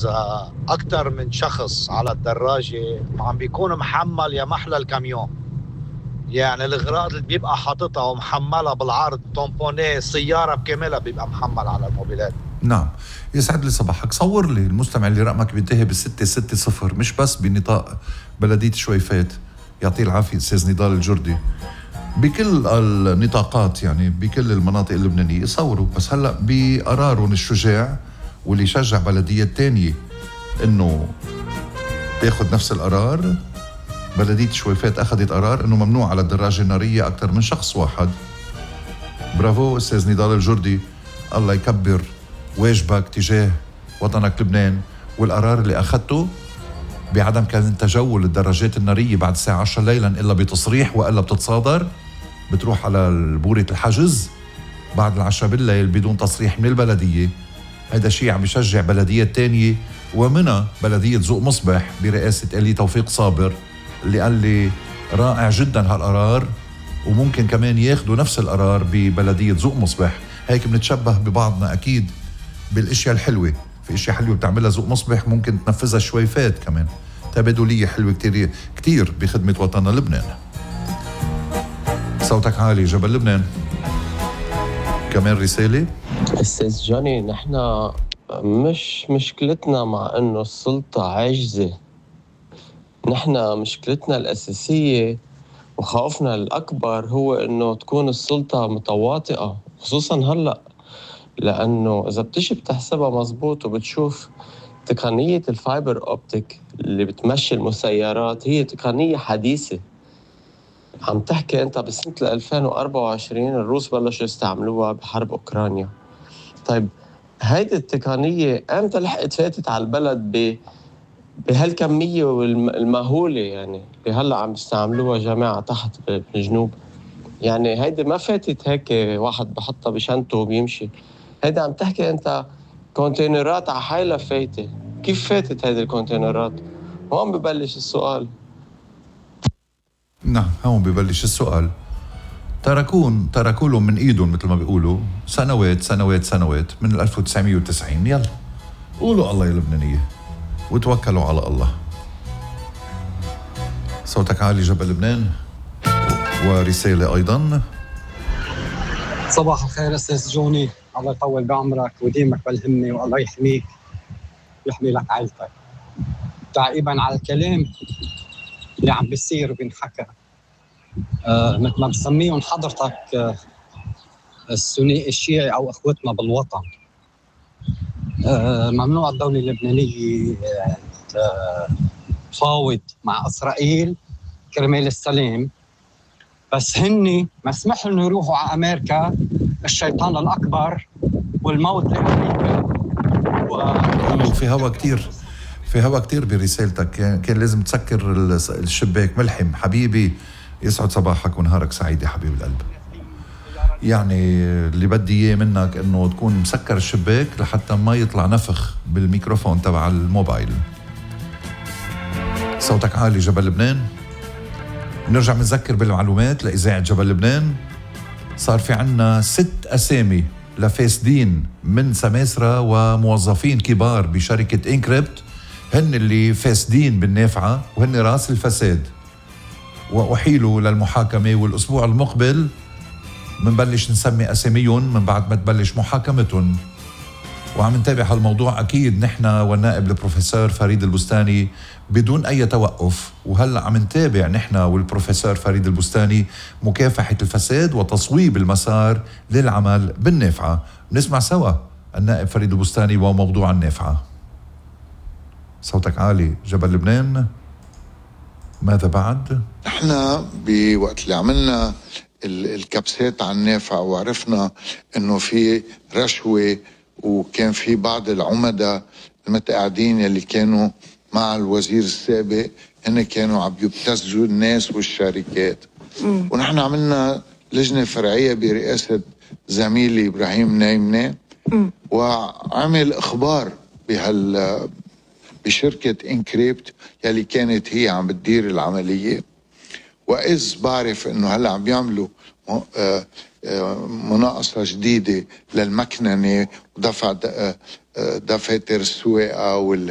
إذا أكتر من شخص على الدراجة عم بيكون محمل يا محلى الكاميون، يعني الإغراض اللي بيبقى حاططها ومحملة بالعرض تومبونيه سيارة بكاملها بيبقى محمل على الموبيلات. نعم، يسعد لي صباحك. صور لي المستمع اللي رقمك بينتهي ب660 مش بس بنطاق بلدية شويفات، يعطيه العافية أستاذ نضال الجردي، بكل النطاقات يعني بكل المناطق اللبنانية صوروا. بس هلأ بقرارهم الشجاع واللي شجع بلدية تانية انه تاخد نفس القرار، بلدية شويفات اخذت قرار انه ممنوع على الدراجة النارية اكثر من شخص واحد. برافو استاذ نضال الجردي، الله يكبر واجبك تجاه وطنك لبنان، والقرار اللي اخذته بعدم كان تجول الدراجات النارية بعد الساعة 10 ليلا إلا بتصريح وإلا بتتصادر، بتروح على بورة الحجز بعد 10 بالليل بدون تصريح من البلدية. هذا شيء عم يشجع بلديات تانية ومنها بلدية ذوق مصبح برئاسة إلي توفيق صابر اللي قال لي رائع جدا هالقرار، وممكن كمان ياخدوا نفس القرار ببلدية ذوق مصبح. هيك بنتشبه ببعضنا أكيد بالاشياء الحلوة، في اشياء حلوة بتعملها ذوق مصبح ممكن تنفذها شويفات كمان، تبادلية حلوة كتير كتير بخدمة وطننا لبنان. صوتك عالي جبل لبنان. كمان رسالة. أستاذ جوني، نحن مش مشكلتنا مع أنه السلطة عاجزة، نحن مشكلتنا الأساسية وخوفنا الأكبر هو أنه تكون السلطة متواطئة، خصوصا هلأ، لأنه إذا بتجي بتحسبها مزبوط وبتشوف تقنية الفايبر أوبتيك اللي بتمشي المسيرات هي تقنية حديثة. عم تحكي أنت بسنة 2024 الروس بلشوا يستعملوها بحرب أوكرانيا. طيب هيدي التقنية أمتى لحقت فاتت على البلد بهالكمية المهولة؟ يعني هلأ عم يستعملوها جماعة تحت بالجنوب، يعني هيدي ما فاتت هيك واحد بحطها بشنطه وبيمشي. هيدي عم تحكي أنت كونتينرات على حالها فايتة، كيف فاتت هيدي الكونتينرات؟ هون ببلش السؤال. نعم، هون ببلش السؤال. تركوا لهم من ايدهم مثل ما بيقولوا سنوات من 1990. يلا قولوا الله يا لبنانية وتوكلوا على الله. صوتك عالي جبل لبنان. ورسالة أيضا. صباح الخير أستاذ جوني، الله يطول بعمرك ويديمك بالهمة والله يحميك ويحمي لك عائلتك. تعقيبا على الكلام اللي عم بيصير بينحكى، مثل ما بسميهم حضرتك السني الشيعي أو إخوتنا بالوطن، ممنوع الدولة اللبنانية تفاوض مع إسرائيل كرمال السلام، بس هني مسمح لهم يروحوا على أمريكا، الشيطان الأكبر والموت لأمريكا. في هوا كتير برسالتك، كان لازم تسكر الشباك. ملحم حبيبي، يسعد صباحك ونهارك سعيد يا حبيب القلب. يعني اللي بدي اياه منك انه تكون مسكر الشباك لحتى ما يطلع نفخ بالميكروفون تبع الموبايل. صوتك عالي جبل لبنان. نرجع بنذكر بالمعلومات لإذاعة جبل لبنان. صار في عنا 6 أسامي لفاسدين من سماسرة وموظفين كبار بشركة إنكريبت، هن اللي فاسدين بالنافعة وهن راس الفساد، وأحيلوا للمحاكمة. والأسبوع المقبل منبلش نسمي أساميهم من بعد ما تبلش محاكمتهم، وعم نتابع هالموضوع أكيد نحن والنائب البروفيسور فريد البستاني بدون أي توقف. وهلأ عم نتابع نحن والبروفيسور فريد البستاني مكافحة الفساد وتصويب المسار للعمل بالنافعة. نسمع سوا النائب فريد البستاني وموضوع النافعة. صوتك عالي جبل لبنان. ماذا بعد؟ نحن بوقت اللي عملنا الكبسات عن النافع وعرفنا انه في رشوة وكان في بعض العمداء المتقاعدين اللي كانوا مع الوزير السابق هن كانوا عم يبتزوا الناس والشركات. ونحن عملنا لجنة فرعية برئاسة زميلي إبراهيم نايمنة، وعمل إخبار بشركة إنكريبت يلي كانت هي عم بتدير العملية. وإذ بعرف إنه هلا عم بيعملوا مناقصة جديدة للمكننة ودفع دفاتر السواقة